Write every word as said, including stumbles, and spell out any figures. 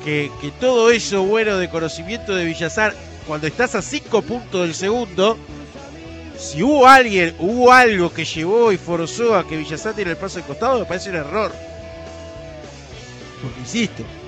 que, que todo eso bueno de conocimiento de Villasar, cuando estás a cinco puntos del segundo, si hubo alguien, hubo algo que llevó y forzó a que Villasar tire el paso al costado, me parece un error. Porque insisto,